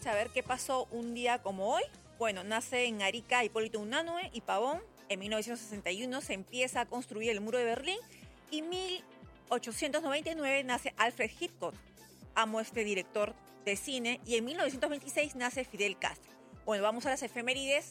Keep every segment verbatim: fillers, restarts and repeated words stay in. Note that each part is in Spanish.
saber qué pasó un día como hoy. Bueno, nace en Arica Hipólito Unanue y Pavón. En mil novecientos sesenta y uno se empieza a construir el muro de Berlín y en mil ochocientos noventa y nueve nace Alfred Hitchcock, amo este director de cine, y en mil novecientos veintiséis nace Fidel Castro. Bueno, vamos a las efemérides.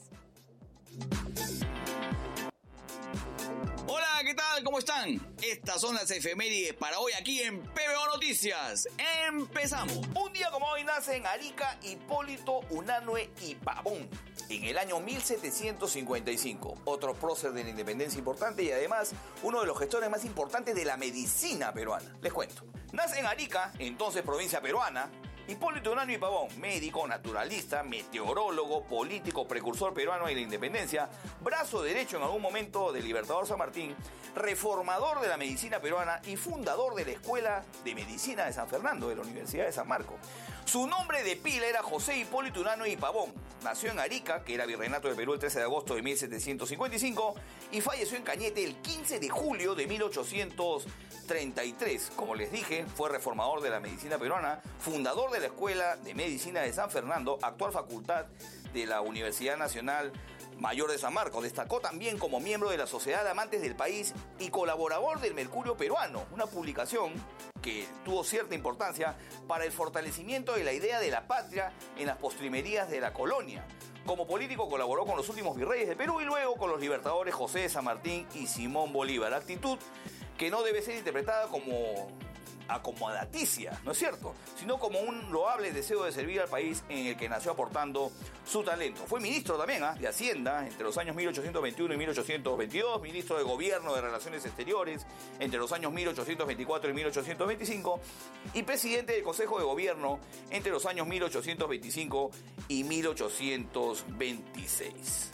Hola, ¿qué tal? ¿Cómo están? Estas son las efemérides para hoy aquí en P B O Noticias. ¡Empezamos! Un día como hoy nace en Arica Hipólito Unanue y Pavón, en el año mil setecientos cincuenta y cinco. Otro prócer de la independencia importante y además uno de los gestores más importantes de la medicina peruana. Les cuento. Nace en Arica, entonces provincia peruana, Hipólito Unanue y Pavón, médico, naturalista, meteorólogo, político, precursor peruano de la independencia, brazo derecho en algún momento del Libertador San Martín, reformador de la medicina peruana y fundador de la Escuela de Medicina de San Fernando, de la Universidad de San Marcos. Su nombre de pila era José Hipólito Unanue y Pavón. Nació en Arica, que era virreinato de Perú, el trece de agosto de mil setecientos cincuenta y cinco, y falleció en Cañete el quince de julio de mil ochocientos treinta y tres. Como les dije, fue reformador de la medicina peruana, fundador de la Escuela de Medicina de San Fernando, actual facultad de la Universidad Nacional Mayor de San Marcos. Destacó también como miembro de la Sociedad de Amantes del País y colaborador del Mercurio Peruano, una publicación que tuvo cierta importancia para el fortalecimiento de la idea de la patria en las postrimerías de la colonia. Como político colaboró con los últimos virreyes de Perú y luego con los libertadores José de San Martín y Simón Bolívar. Actitud que no debe ser interpretada como acomodaticia, ¿no es cierto?, sino como un loable deseo de servir al país en el que nació aportando su talento. Fue ministro también ¿eh? de Hacienda entre los años mil ochocientos veintiuno y mil ochocientos veintidós, ministro de Gobierno de Relaciones Exteriores entre los años mil ochocientos veinticuatro y mil ochocientos veinticinco y presidente del Consejo de Gobierno entre los años mil ochocientos veinticinco y mil ochocientos veintiséis.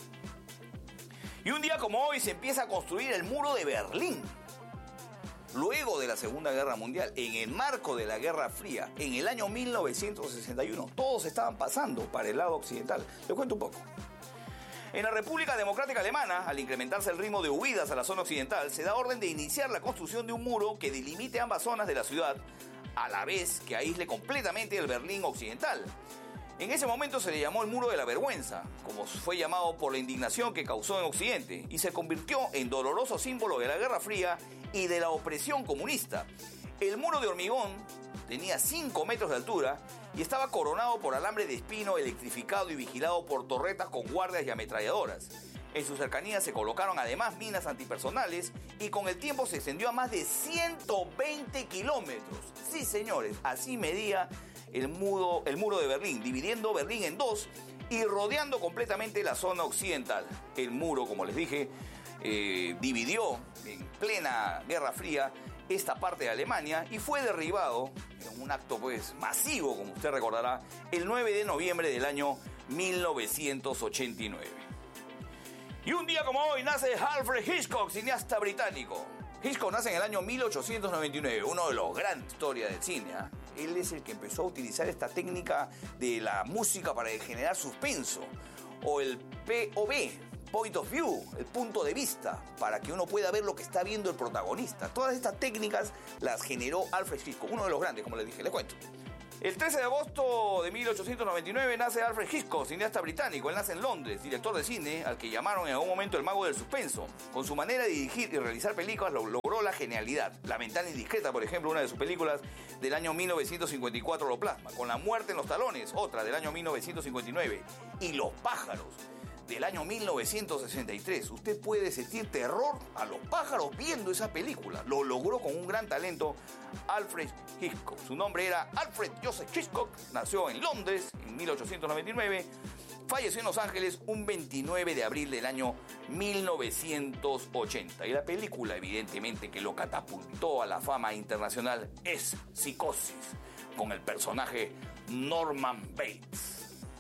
Y un día como hoy se empieza a construir el muro de Berlín. Luego de la Segunda Guerra Mundial, en el marco de la Guerra Fría, en el año mil novecientos sesenta y uno, todos estaban pasando para el lado occidental. Les cuento un poco. En la República Democrática Alemana, al incrementarse el ritmo de huidas a la zona occidental, se da orden de iniciar la construcción de un muro que delimite ambas zonas de la ciudad, a la vez que aísle completamente el Berlín occidental. En ese momento se le llamó el Muro de la Vergüenza, como fue llamado por la indignación que causó en Occidente, y se convirtió en doloroso símbolo de la Guerra Fría y de la opresión comunista. El muro de hormigón tenía cinco metros de altura y estaba coronado por alambre de espino electrificado y vigilado por torretas con guardias y ametralladoras. En sus cercanías se colocaron además minas antipersonales y con el tiempo se extendió a más de ciento veinte kilómetros. Sí, señores, así medía el muro, el muro de Berlín, dividiendo Berlín en dos y rodeando completamente la zona occidental. El muro, como les dije, eh, dividió en plena Guerra Fría esta parte de Alemania y fue derribado en un acto pues masivo, como usted recordará, el nueve de noviembre del año mil novecientos ochenta y nueve. Y un día como hoy nace Alfred Hitchcock, cineasta británico. Hitchcock nace en el año mil ochocientos noventa y nueve, uno de los grandes historias del cine. ¿eh? Él es el que empezó a utilizar esta técnica de la música para generar suspenso, o el P O V, Point of View, el punto de vista, para que uno pueda ver lo que está viendo el protagonista. Todas estas técnicas las generó Alfred Hitchcock, uno de los grandes, como les dije, les cuento. El trece de agosto de mil ochocientos noventa y nueve nace Alfred Hitchcock, cineasta británico. Él nace en Londres, director de cine, al que llamaron en algún momento el mago del suspenso. Con su manera de dirigir y realizar películas lo logró la genialidad. La ventana indiscreta, por ejemplo, una de sus películas del año mil novecientos cincuenta y cuatro lo plasma. Con la muerte en los talones, otra del año mil novecientos cincuenta y nueve. Y Los pájaros, del año mil novecientos sesenta y tres. Usted puede sentir terror a los pájaros viendo esa película. Lo logró con un gran talento Alfred Hitchcock. Su nombre era Alfred Joseph Hitchcock. Nació en Londres en mil ochocientos noventa y nueve. Falleció en Los Ángeles un veintinueve de abril del año mil novecientos ochenta. Y la película, evidentemente, que lo catapultó a la fama internacional es Psicosis, con el personaje Norman Bates.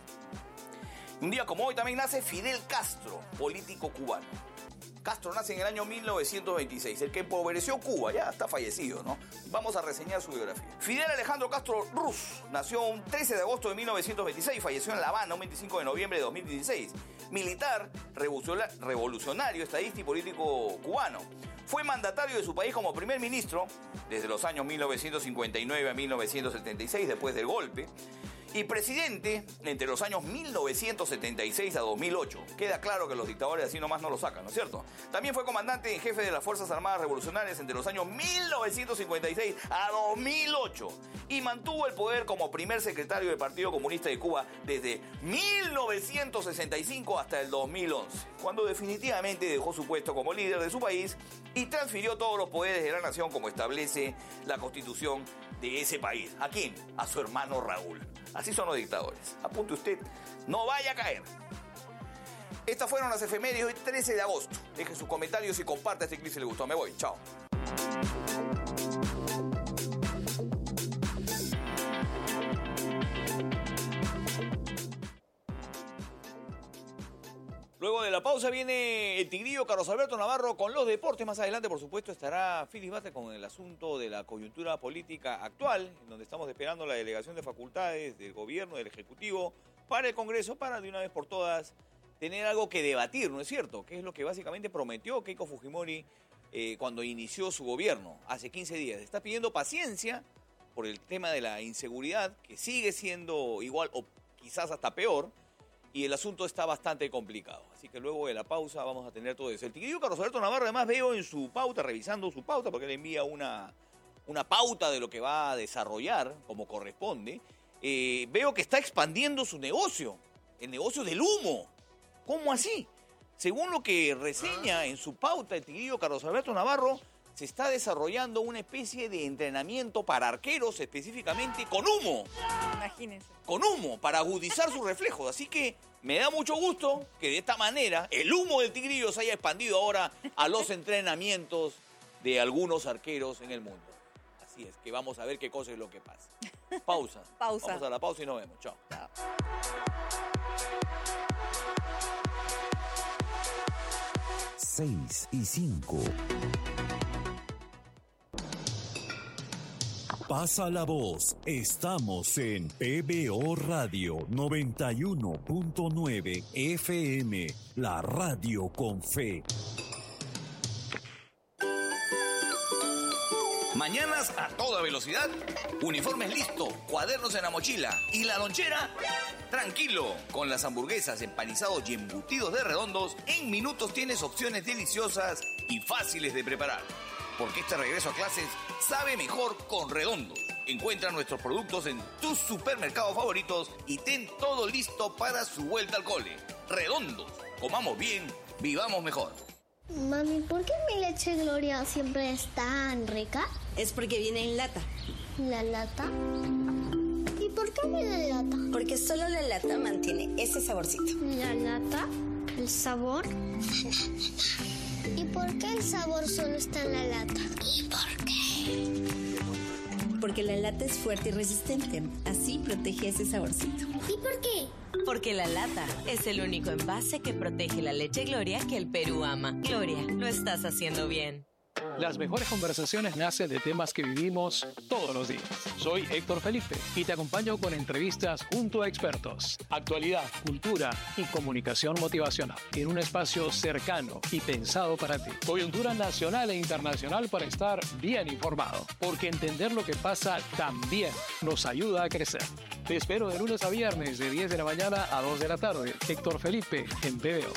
Un día como hoy también nace Fidel Castro, político cubano. Castro nace en el año mil novecientos veintiséis, el que empobreció Cuba, ya está fallecido, ¿no? Vamos a reseñar su biografía. Fidel Alejandro Castro Ruz nació un trece de agosto de mil novecientos veintiséis, falleció en La Habana un veinticinco de noviembre de dos mil dieciséis. Militar, revolucionario, estadista y político cubano. Fue mandatario de su país como primer ministro desde los años mil novecientos cincuenta y nueve a mil novecientos setenta y seis, después del golpe. y presidente entre los años mil novecientos setenta y seis a dos mil ocho. Queda claro que los dictadores así nomás no lo sacan, ¿no es cierto? También fue comandante en jefe de las Fuerzas Armadas Revolucionarias entre los años mil novecientos cincuenta y seis a dos mil ocho y mantuvo el poder como primer secretario del Partido Comunista de Cuba desde mil novecientos sesenta y cinco hasta el dos mil once, cuando definitivamente dejó su puesto como líder de su país y transfirió todos los poderes de la nación como establece la Constitución de ese país. ¿A quién? A su hermano Raúl. Así son los dictadores. Apunte usted, no vaya a caer. Estas fueron las efemérides hoy trece de agosto. Dejen sus comentarios y comparta este clip si les gustó. Me voy. Chao. Luego de la pausa viene el tigrillo Carlos Alberto Navarro con los deportes. Más adelante, por supuesto, estará Phyllis Bate con el asunto de la coyuntura política actual, en donde estamos esperando la delegación de facultades del gobierno, del Ejecutivo, para el Congreso, para de una vez por todas tener algo que debatir, ¿no es cierto? Que es lo que básicamente prometió Keiko Fujimori eh, cuando inició su gobierno hace quince días. Está pidiendo paciencia por el tema de la inseguridad, que sigue siendo igual o quizás hasta peor, y el asunto está bastante complicado. Así que luego de la pausa vamos a tener todo eso. El tigrillo Carlos Alberto Navarro, además, veo en su pauta, revisando su pauta, porque él envía una, una pauta de lo que va a desarrollar, como corresponde, eh, veo que está expandiendo su negocio, el negocio del humo. ¿Cómo así? Según lo que reseña en su pauta el tigrillo Carlos Alberto Navarro, se está desarrollando una especie de entrenamiento para arqueros, específicamente con humo. Imagínense. Con humo, para agudizar sus reflejos. Así que me da mucho gusto que de esta manera el humo del tigrillo se haya expandido ahora a los entrenamientos de algunos arqueros en el mundo. Así es, que vamos a ver qué cosa es lo que pasa. Pausa. Pausa. Vamos a la pausa y nos vemos. Chao. Chao. seis y cinco. Pasa la voz. Estamos en P B O Radio noventa y uno punto nueve F M, la radio con fe. Mañanas a toda velocidad, uniformes listo, cuadernos en la mochila y la lonchera, tranquilo. Con las hamburguesas, empanizados y embutidos de Redondos, en minutos tienes opciones deliciosas y fáciles de preparar. Porque este regreso a clases sabe mejor con Redondos. Encuentra nuestros productos en tus supermercados favoritos y ten todo listo para su vuelta al cole. Redondos, comamos bien, vivamos mejor. Mami, ¿por qué mi leche Gloria siempre es tan rica? Es porque viene en lata. ¿La lata? ¿Y por qué viene en lata? Porque solo la lata mantiene ese saborcito. ¿La lata? ¿El sabor? ¿Y por qué el sabor solo está en la lata? ¿Y por qué? Porque la lata es fuerte y resistente. Así protege ese saborcito. ¿Y por qué? Porque la lata es el único envase que protege la leche Gloria que el Perú ama. Gloria, lo estás haciendo bien. Las mejores conversaciones nacen de temas que vivimos todos los días. Soy Héctor Felipe y te acompaño con entrevistas junto a expertos, actualidad, cultura y comunicación motivacional en un espacio cercano y pensado para ti. Coyuntura nacional e internacional para estar bien informado, porque entender lo que pasa también nos ayuda a crecer. Te espero de lunes a viernes de diez de la mañana a dos de la tarde. Héctor Felipe en P B O.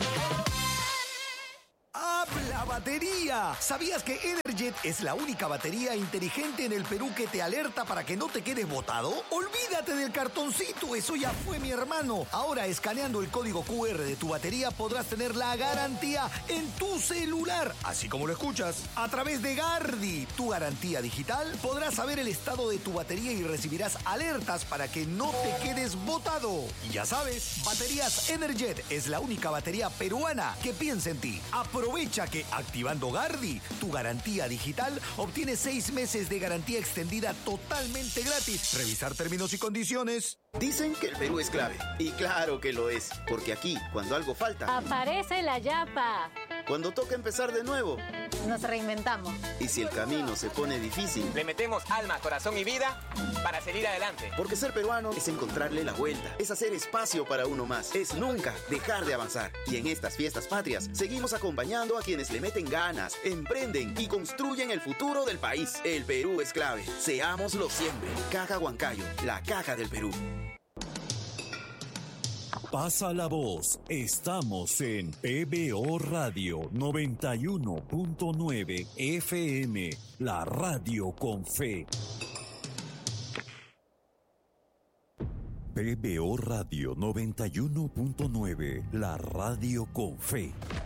¡Habla batería! ¿Sabías que Energet es la única batería inteligente en el Perú que te alerta para que no te quedes botado? Olvídate del cartoncito, eso ya fue, mi hermano. Ahora, escaneando el código Q R de tu batería, podrás tener la garantía en tu celular, así como lo escuchas. A través de Gardi, tu garantía digital, podrás saber el estado de tu batería y recibirás alertas para que no te quedes botado. Y ya sabes, Baterías Energet es la única batería peruana que piensa en ti. Aprovecha que activando Gardi, tu garantía digital, obtienes seis meses de garantía extendida totalmente gratis. Revisar términos y condiciones. Dicen que el Perú es clave. Y claro que lo es. Porque aquí, cuando algo falta... aparece la yapa. Cuando toca empezar de nuevo, nos reinventamos. Y si el camino se pone difícil, le metemos alma, corazón y vida para seguir adelante. Porque ser peruano es encontrarle la vuelta, es hacer espacio para uno más, es nunca dejar de avanzar. Y en estas fiestas patrias, seguimos acompañando a quienes le meten ganas, emprenden y construyen el futuro del país. El Perú es clave. Seámoslo siempre. Caja Huancayo, la caja del Perú. Pasa la voz. Estamos en P B O Radio noventa y uno punto nueve F M, la radio con fe. P B O Radio noventa y uno punto nueve, la radio con fe.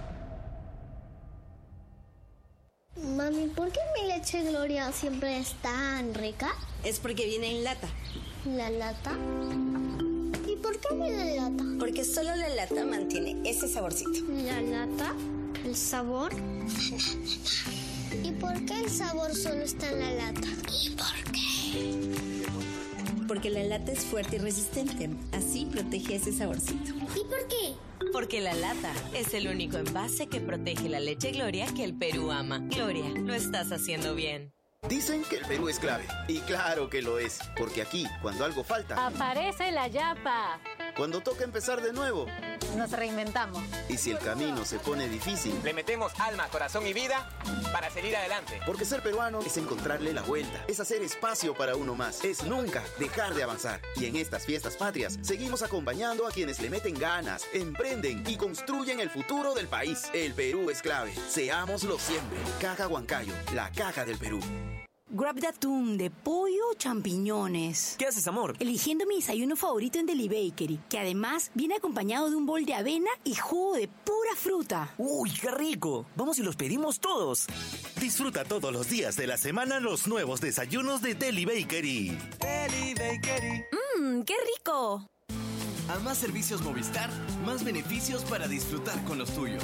Mami, ¿por qué mi leche Gloria siempre es tan rica? Es porque viene en lata. ¿La lata? ¿Y por qué viene en lata? Porque solo la lata mantiene ese saborcito. ¿La lata? ¿El sabor? ¿Y por qué el sabor solo está en la lata? ¿Y por qué? Porque la lata es fuerte y resistente. Así protege ese saborcito. ¿Y por qué? Porque la lata es el único envase que protege la leche Gloria que el Perú ama. Gloria, lo estás haciendo bien. Dicen que el Perú es clave. Y claro que lo es. Porque aquí, cuando algo falta, aparece la yapa. Cuando toca empezar de nuevo, nos reinventamos. Y si el camino se pone difícil, le metemos alma, corazón y vida para seguir adelante. Porque ser peruano es encontrarle la vuelta, es hacer espacio para uno más, es nunca dejar de avanzar. Y en estas fiestas patrias, seguimos acompañando a quienes le meten ganas, emprenden y construyen el futuro del país. El Perú es clave. Seámoslo siempre. Caja Huancayo, la caja del Perú. Grab de atún, de pollo o champiñones. ¿Qué haces, amor? Eligiendo mi desayuno favorito en Deli Bakery, que además viene acompañado de un bol de avena y jugo de pura fruta. ¡Uy, qué rico! Vamos y los pedimos todos. Disfruta todos los días de la semana los nuevos desayunos de Deli Bakery. Deli Bakery. ¡Mmm, qué rico! A más servicios Movistar, más beneficios para disfrutar con los tuyos.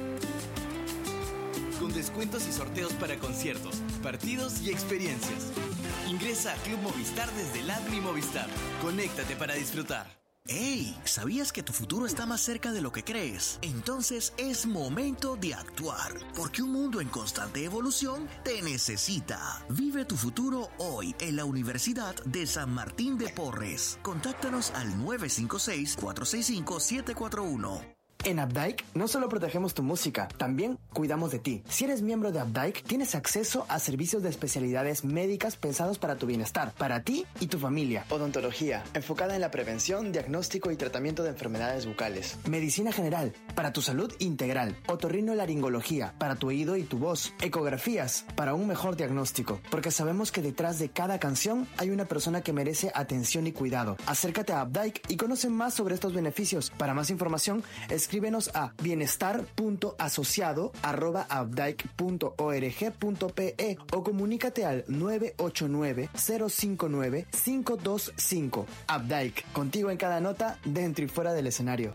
Con descuentos y sorteos para conciertos, partidos y experiencias. Ingresa a Club Movistar desde la app Mi Movistar. Conéctate para disfrutar. ¡Ey! ¿Sabías que tu futuro está más cerca de lo que crees? Entonces es momento de actuar, porque un mundo en constante evolución te necesita. Vive tu futuro hoy en la Universidad de San Martín de Porres. Contáctanos al nueve cinco seis, cuatro seis cinco, siete cuatro uno. En Updike no solo protegemos tu música, también cuidamos de ti. Si eres miembro de Updike, tienes acceso a servicios de especialidades médicas pensados para tu bienestar, para ti y tu familia. Odontología, enfocada en la prevención, diagnóstico y tratamiento de enfermedades bucales. Medicina general, para tu salud integral. Otorrinolaringología, para tu oído y tu voz. Ecografías, para un mejor diagnóstico. Porque sabemos que detrás de cada canción hay una persona que merece atención y cuidado. Acércate a Updike y conoce más sobre estos beneficios. Para más información, es Escríbenos a bienestar punto asociado arroba updike punto org punto pe o comunícate al nueve ocho nueve, cero cinco nueve, cinco dos cinco. Updike, contigo en cada nota, dentro y fuera del escenario.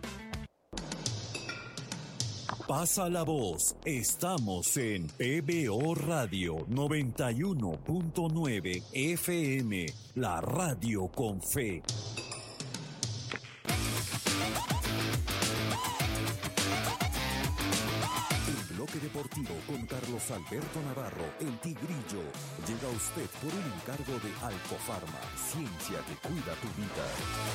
Pasa la voz. Estamos en P B O Radio noventa y uno punto nueve F M, la radio con fe. Deportivo con Carlos Alberto Navarro, el Tigrillo. Llega a usted por un encargo de Alcofarma, ciencia que cuida tu vida.